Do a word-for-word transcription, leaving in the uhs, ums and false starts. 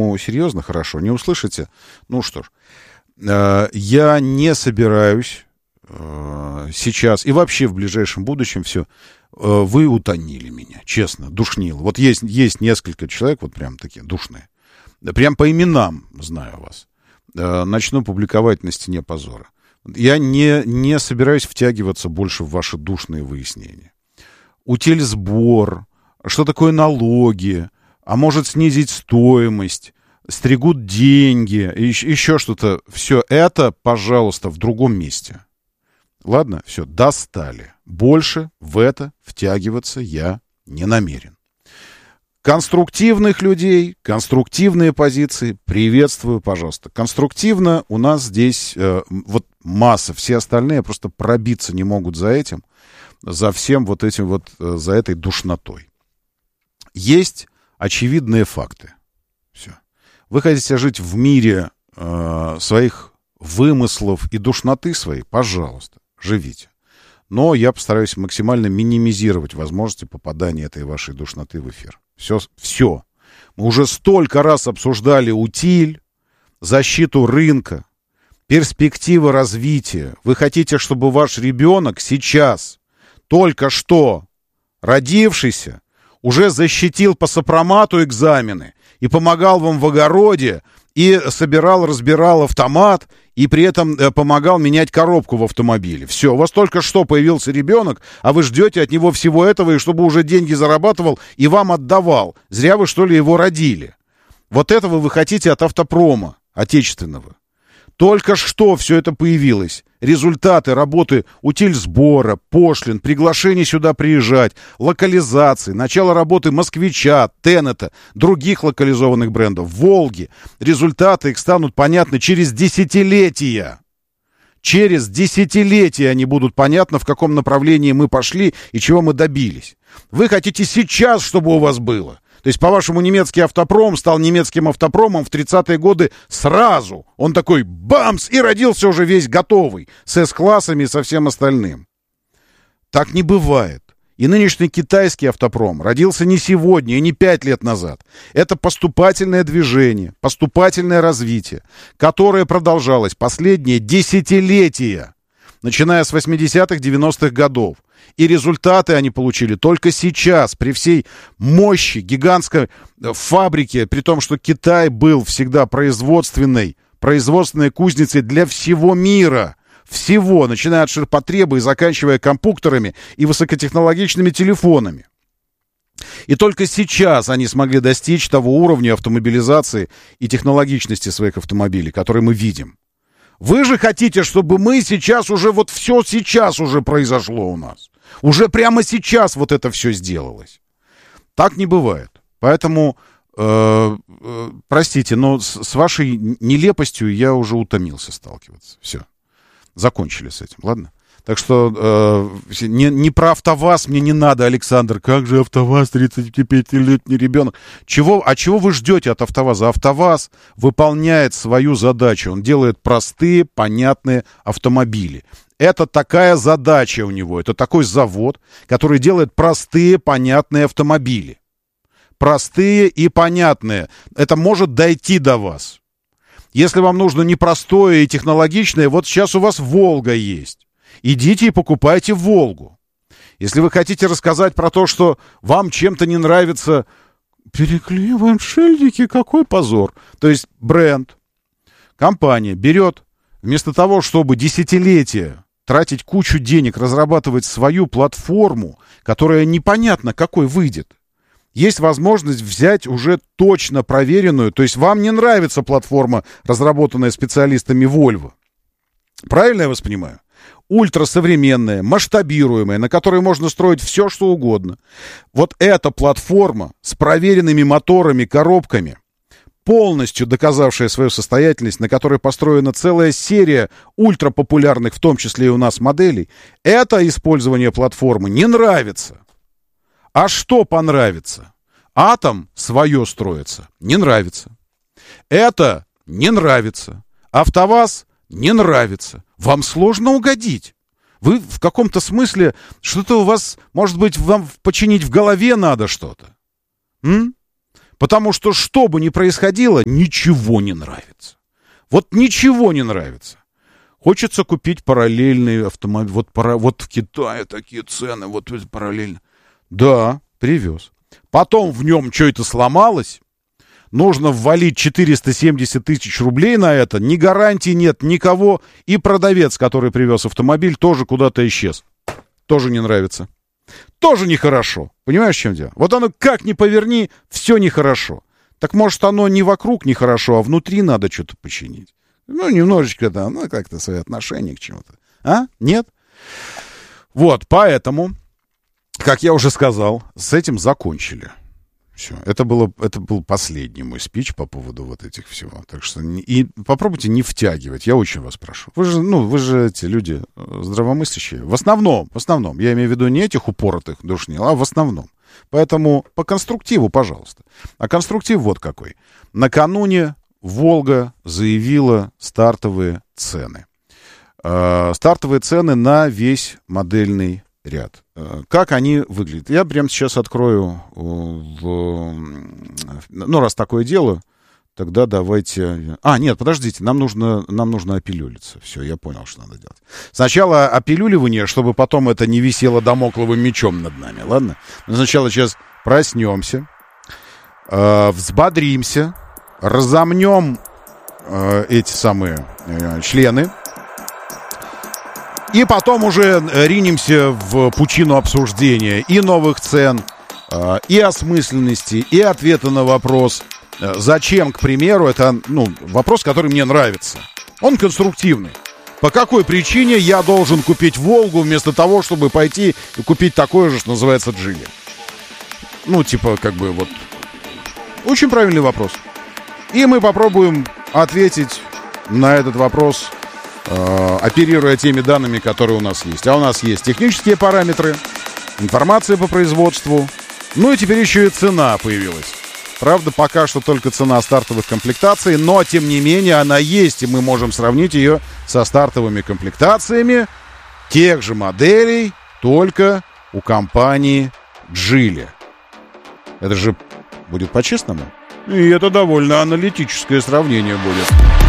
Ну, серьезно, хорошо. Не услышите? Ну что ж. Э, я не собираюсь э, сейчас и вообще в ближайшем будущем все. Э, вы утонили меня, честно, душнило. Вот есть, есть несколько человек, вот прям такие душные. Прям по именам знаю вас. Э, начну публиковать на стене позора. Я не, не собираюсь втягиваться больше в ваши душные выяснения. Утильсбор, что такое налоги, а может снизить стоимость, стригут деньги, еще, еще что-то. Все это, пожалуйста, в другом месте. Ладно, все, достали. Больше в это втягиваться я не намерен. Конструктивных людей, конструктивные позиции приветствую, пожалуйста. Конструктивно у нас здесь э, вот масса, все остальные просто пробиться не могут за этим, за всем вот этим вот, э, за этой душнотой. Есть очевидные факты. Все. Вы хотите жить в мире э, своих вымыслов и душноты своей? Пожалуйста, живите. Но я постараюсь максимально минимизировать возможности попадания этой вашей душноты в эфир. Все, все. Мы уже столько раз обсуждали утиль, защиту рынка, перспективы развития. Вы хотите, чтобы ваш ребенок сейчас, только что родившийся, уже защитил по сопромату экзамены и помогал вам в огороде, и собирал, разбирал автомат, и при этом э, помогал менять коробку в автомобиле. Все, у вас только что появился ребенок, а вы ждете от него всего этого, и чтобы уже деньги зарабатывал и вам отдавал. Зря вы, что ли, его родили. Вот этого вы хотите от автопрома отечественного. Только что все это появилось. Результаты работы утильсбора, пошлин, приглашений сюда приезжать, локализации, начало работы Москвича, Теннета, других локализованных брендов, Волги. Результаты их станут понятны через десятилетия. Через десятилетия они будут понятны, в каком направлении мы пошли и чего мы добились. Вы хотите сейчас, чтобы у вас было? То есть, по-вашему, немецкий автопром стал немецким автопромом в тридцатые годы сразу. Он такой бамс и родился уже весь готовый, с эс-классами и со всем остальным. Так не бывает. И нынешний китайский автопром родился не сегодня и не пять лет назад. Это поступательное движение, поступательное развитие, которое продолжалось последние десятилетия, начиная с восьмидесятых, девяностых годов. И результаты они получили только сейчас, при всей мощи гигантской фабрики, при том, что Китай был всегда производственной, производственной кузницей для всего мира. Всего, начиная от ширпотреба и заканчивая компьютерами и высокотехнологичными телефонами. И только сейчас они смогли достичь того уровня автомобилизации и технологичности своих автомобилей, который мы видим. Вы же хотите, чтобы мы сейчас уже, вот все сейчас уже произошло у нас. Уже прямо сейчас вот это все сделалось. Так не бывает. Поэтому, э, э, простите, но с, с вашей нелепостью я уже утомился сталкиваться. Все. Закончили с этим, ладно? Так что э, не, не про АвтоВАЗ мне не надо, Александр. Как же АвтоВАЗ, тридцатипятилетний ребенок? Чего, а чего вы ждете от АвтоВАЗа? АвтоВАЗ выполняет свою задачу. Он делает простые, понятные автомобили. Это такая задача у него. Это такой завод, который делает простые, понятные автомобили. Простые и понятные. Это может дойти до вас. Если вам нужно непростое и технологичное, вот сейчас у вас «Волга» есть. Идите и покупайте «Волгу». Если вы хотите рассказать про то, что вам чем-то не нравится, переклеиваем шильдики, какой позор. То есть бренд, компания берет, вместо того, чтобы десятилетия тратить кучу денег, разрабатывать свою платформу, которая непонятно какой выйдет, есть возможность взять уже точно проверенную, то есть вам не нравится платформа, разработанная специалистами Volvo. Правильно я вас понимаю? Ультрасовременная, масштабируемая, на которой можно строить все, что угодно. Вот эта платформа с проверенными моторами, коробками, полностью доказавшая свою состоятельность, на которой построена целая серия ультрапопулярных, в том числе и у нас, моделей, это использование платформы не нравится. А что понравится? Атом свое строится. Не нравится. Это не нравится. АвтоВАЗ не нравится. Вам сложно угодить. Вы в каком-то смысле, что-то у вас, может быть, вам починить в голове надо что-то. М? Потому что, что бы ни происходило, ничего не нравится. Вот ничего не нравится. Хочется купить параллельный автомобиль. Вот, пара, вот в Китае такие цены, вот параллельно. Да, привез. Потом в нем что-то сломалось. Нужно ввалить четыреста семьдесят тысяч рублей на это. Ни гарантии нет, никого. И продавец, который привез автомобиль, тоже куда-то исчез. Тоже не нравится. Тоже нехорошо. Понимаешь, в чем дело? Вот оно как ни поверни, все нехорошо. Так может оно не вокруг нехорошо, а внутри надо что-то починить. Ну, немножечко, да, ну, как-то свои отношения к чему-то. А? Нет? Вот, поэтому, как я уже сказал, с этим закончили. Все. Это, было, это был последний мой спич по поводу вот этих всего. Так что не, и попробуйте не втягивать, я очень вас прошу. Вы же, ну, вы же эти люди здравомыслящие. В основном, в основном. Я имею в виду не этих упоротых душнил, а в основном. Поэтому по конструктиву, пожалуйста. А конструктив вот какой. Накануне «Волга» заявила стартовые цены. Э, стартовые цены на весь модельный ряд. Как они выглядят? Я прямо сейчас открою, в... ну, раз такое дело, тогда давайте... А, нет, подождите, нам нужно, нам нужно опилюлиться. Все, я понял, что надо делать. Сначала опилюливание, чтобы потом это не висело дамокловым мечом над нами, ладно? Но сначала сейчас проснемся, э, взбодримся, разомнем э, эти самые э, члены, и потом уже ринемся в пучину обсуждения и новых цен, и осмысленности, и ответа на вопрос, зачем, к примеру, это, ну, вопрос, который мне нравится. Он конструктивный. По какой причине я должен купить «Волгу» вместо того, чтобы пойти и купить такое же, что называется «Джили»? Ну, типа, как бы вот... Очень правильный вопрос. И мы попробуем ответить на этот вопрос, оперируя теми данными, которые у нас есть. А у нас есть технические параметры, информация по производству, ну и теперь еще и цена появилась. Правда, пока что только цена стартовых комплектаций, но, тем не менее, она есть, и мы можем сравнить ее со стартовыми комплектациями тех же моделей, только у компании Geely. Это же будет по-честному? И это довольно аналитическое сравнение будет.